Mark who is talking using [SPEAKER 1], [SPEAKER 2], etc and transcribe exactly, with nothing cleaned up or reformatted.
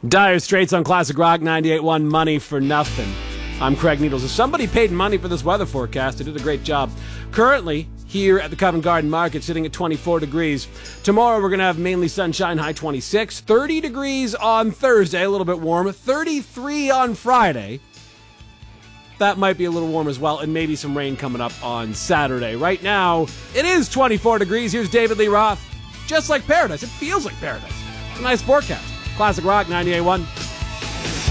[SPEAKER 1] Dire Straits on Classic Rock ninety-eight point one, Money for Nothing. I'm Craig Needles. If somebody paid money for this weather forecast, they did a great job. Currently, here at the Covent Garden Market, sitting at twenty-four degrees. Tomorrow, we're going to have mainly sunshine, high twenty-six. thirty degrees on Thursday, a little bit warm. thirty-three on Friday. That might be a little warm as well, and maybe some rain coming up on Saturday. Right now, it is twenty-four degrees. Here's David Lee Roth. Just like paradise. It feels like paradise. It's a nice forecast. Classic Rock ninety-eight point one.